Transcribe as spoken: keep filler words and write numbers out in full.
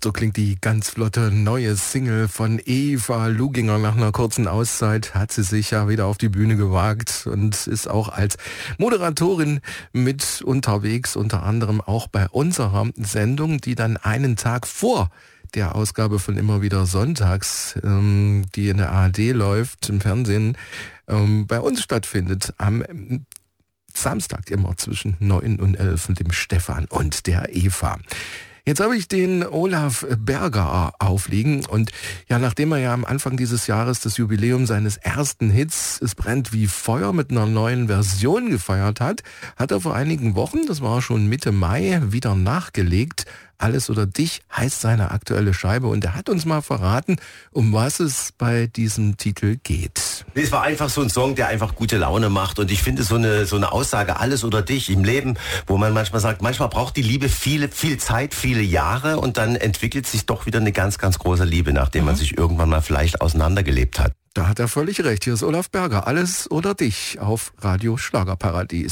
So klingt die ganz flotte neue Single von Eva Luginger. Nach einer kurzen Auszeit hat sie sich ja wieder auf die Bühne gewagt und ist auch als Moderatorin mit unterwegs, unter anderem auch bei unserer Sendung, die dann einen Tag vor der Ausgabe von Immer wieder Sonntags, ähm, die in der A R D läuft, im Fernsehen, ähm, bei uns stattfindet, am Samstag immer zwischen neun und elf mit dem Stefan und der Eva. Jetzt habe ich den Olaf Berger aufliegen und ja, nachdem er ja am Anfang dieses Jahres das Jubiläum seines ersten Hits Es brennt wie Feuer mit einer neuen Version gefeiert hat, hat er vor einigen Wochen, das war schon Mitte Mai, wieder nachgelegt. Alles oder dich heißt seine aktuelle Scheibe und er hat uns mal verraten, um was es bei diesem Titel geht. Es war einfach so ein Song, der einfach gute Laune macht und ich finde so eine so eine Aussage, alles oder dich im Leben, wo man manchmal sagt, manchmal braucht die Liebe viele, viel Zeit, viele Jahre und dann entwickelt sich doch wieder eine ganz, ganz große Liebe, nachdem mhm. man sich irgendwann mal vielleicht auseinandergelebt hat. Da hat er völlig recht. Hier ist Olaf Berger, alles oder dich auf Radio Schlagerparadies.